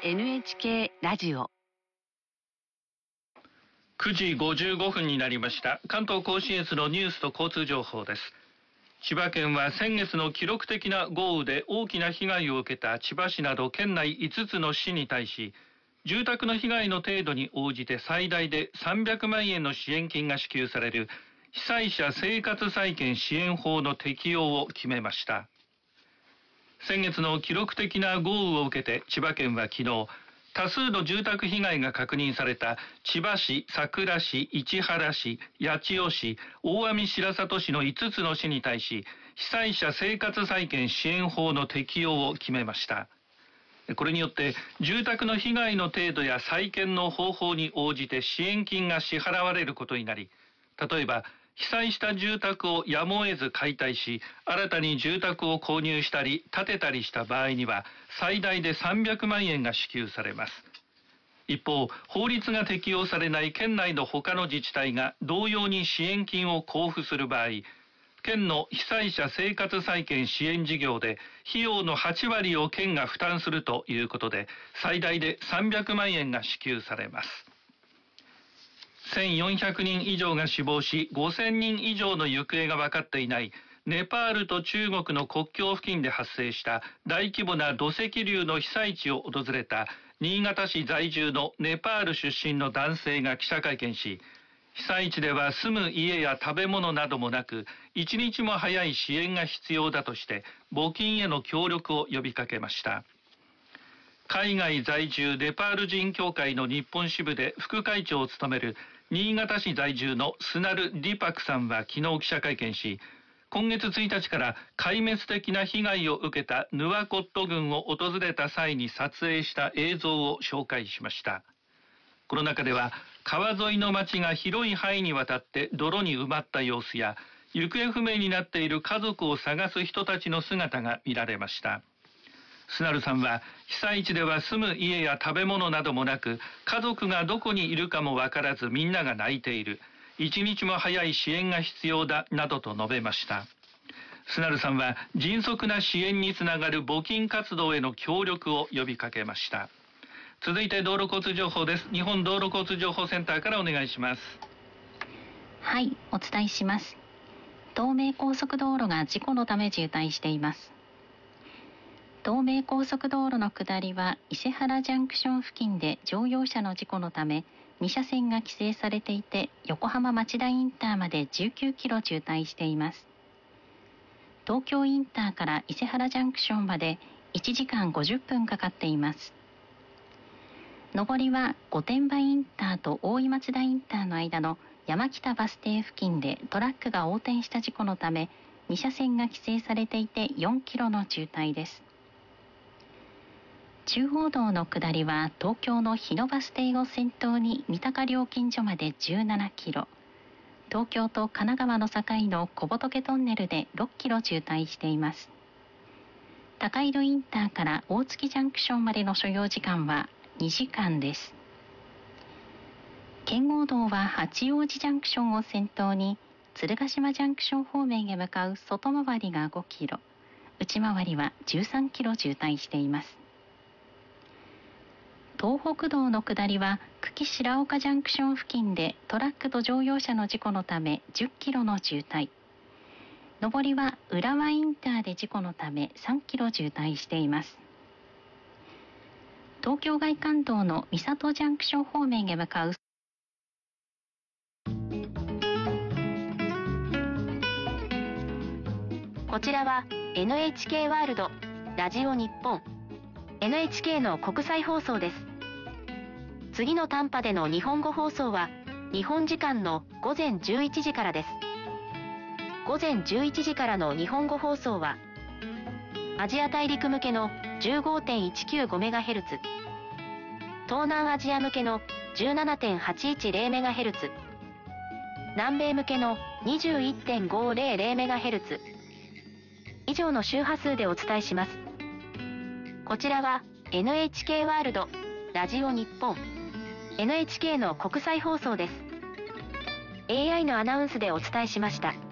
NHK ラジオ 9時55分になりました。関東甲信越のニュースと交通情報です。千葉県は先月の記録的な豪雨で大きな被害を受けた千葉市など県内5つの市に対し、住宅の被害の程度に応じて最大で300万円の支援金が支給される被災者生活再建支援法の適用を決めました。先月の記録的な豪雨を受けて千葉県は昨日、多数の住宅被害が確認された千葉市、佐倉市、市原市、八千代市、大網白里市の5つの市に対し、被災者生活再建支援法の適用を決めました。これによって住宅の被害の程度や再建の方法に応じて支援金が支払われることになり、例えば被災した住宅をやむを得ず解体し、新たに住宅を購入したり建てたりした場合には最大で300万円が支給されます。一方、法律が適用されない県内の他の自治体が同様に支援金を交付する場合、県の被災者生活再建支援事業で費用の8割を県が負担するということで、最大で300万円が支給されます。1400人以上が死亡し、5000人以上の行方が分かっていないネパールと中国の国境付近で発生した大規模な土石流の被災地を訪れた新潟市在住のネパール出身の男性が記者会見し、被災地では住む家や食べ物などもなく、一日も早い支援が必要だとして募金への協力を呼びかけました。海外在住ネパール人協会の日本支部で副会長を務める新潟市在住のスナル・ディパクさんは昨日記者会見し、今月1日から壊滅的な被害を受けたヌワコット郡を訪れた際に撮影した映像を紹介しました。この中では川沿いの町が広い範囲にわたって泥に埋まった様子や、行方不明になっている家族を探す人たちの姿が見られました。スナルさんは、被災地では住む家や食べ物などもなく、家族がどこにいるかもわからずみんなが泣いている。一日も早い支援が必要だなどと述べました。スナルさんは迅速な支援につながる募金活動への協力を呼びかけました。続いて道路交通情報です。日本道路交通情報センターからお願いします。 はい、お伝えします。東名高速道路が事故のため渋滞しています。東名高速道路の下りは伊勢原ジャンクション付近で乗用車の事故のため2車線が規制されていて、横浜町田インターまで19キロ渋滞しています。東京インターから伊勢原ジャンクションまで1時間50分かかっています。上りは御殿場インターと大井松田インターの間の山北バス停付近でトラックが横転した事故のため2車線が規制されていて4キロの渋滞です。中央道の下りは東京の日野バス停を先頭に三鷹料金所まで17キロ、東京と神奈川の境の小仏トンネルで6キロ渋滞しています。高井戸インターから大月ジャンクションまでの所要時間は2時間です。圏央道は八王子ジャンクションを先頭に鶴ヶ島ジャンクション方面へ向かう外回りが5キロ、内回りは13キロ渋滞しています。東北道の下りは久喜白岡ジャンクション付近でトラックと乗用車の事故のため10キロの渋滞、上りは浦和インターで事故のため3キロ渋滞しています。東京外環道の三郷ジャンクション方面へ向かうこちらは NHK ワールドラジオ日本 NHK の国際放送です。次の短波での日本語放送は日本時間の午前11時からです。午前11時からの日本語放送はアジア大陸向けの 15.195MHz、 東南アジア向けの 17.810MHz、 南米向けの 21.500MHz 以上の周波数でお伝えします。こちらは NHK ワールドラジオ日本 NHK の国際放送です。 AI のアナウンスでお伝えしました。